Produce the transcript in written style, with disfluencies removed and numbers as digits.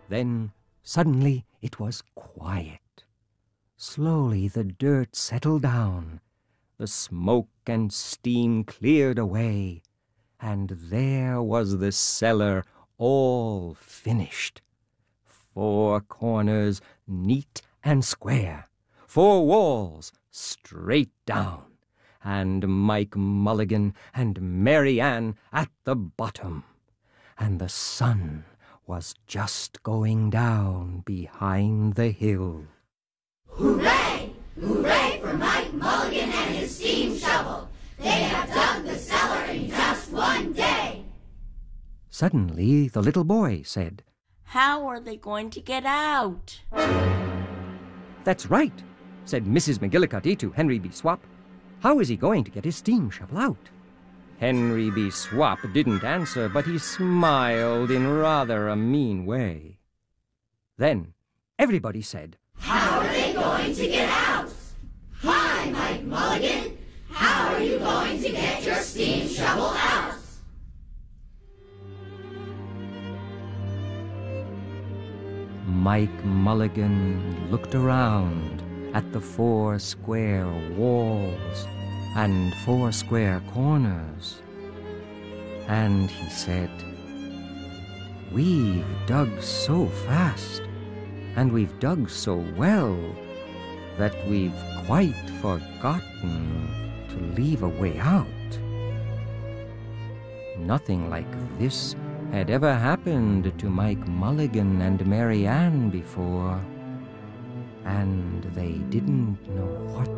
Then suddenly it was quiet. Slowly the dirt settled down, the smoke and steam cleared away, and there was the cellar all finished. 4 corners neat and square, 4 walls straight down, and Mike Mulligan and Mary Ann at the bottom, and the sun was just going down behind the hill. Hooray! Hooray for Mike Mulligan and his steam shovel! They have dug the cellar in just 1 day! Suddenly the little boy said, "How are they going to get out?" "That's right," said Mrs. McGillicuddy to Henry B. Swap. "How is he going to get his steam shovel out?" Henry B. Swap didn't answer, but he smiled in rather a mean way. Then everybody said, How are they going to get out? Hi, Mike Mulligan! How are you going to get your steam shovel out? Mike Mulligan looked around at the 4 square walls and 4 square corners, and he said, "We've dug so fast, and we've dug so well, that we've quite forgotten to leave a way out." Nothing like this had ever happened to Mike Mulligan and Mary Ann before, and they didn't know what